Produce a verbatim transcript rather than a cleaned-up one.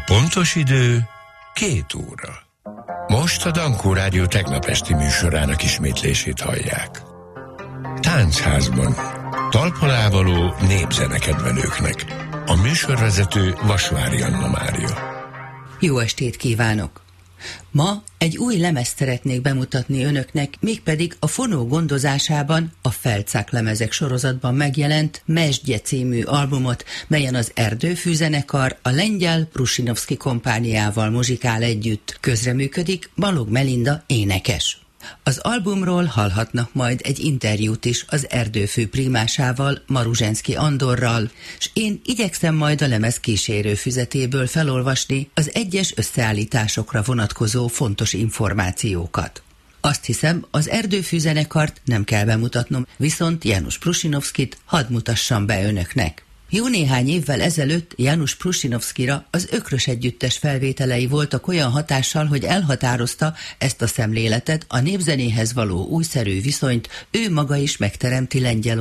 Pontos idő két óra. Most a Dankó Rádió tegnap esti műsorának ismétlését hallják. Táncházban. Talpalávaló népzenekedvelőknek. A műsorvezető Vasvári Anna Mária. Jó estét kívánok! Ma egy új lemezt szeretnék bemutatni önöknek, mégpedig a Fonó gondozásában a Felcák lemezek sorozatban megjelent Mesdje című albumot, melyen az Erdőfű zenekar a lengyel Prusinovszky kompániával muzsikál együtt, közreműködik Balog Melinda énekes. Az albumról hallhatnak majd egy interjút is az Erdőfű primásával, Maruzsenszky Andorral, és én igyekszem majd a lemez kísérő füzetéből felolvasni az egyes összeállításokra vonatkozó fontos információkat. Azt hiszem, az Erdőfű zenekart nem kell bemutatnom, viszont János Prusinovszkyt hadd mutassam be önöknek. Jó néhány évvel ezelőtt János Prusinovszkyra az Ökrös Együttes felvételei voltak olyan hatással, hogy elhatározta ezt a szemléletet, a népzenéhez való újszerű viszonyt ő maga is megteremti Lengyel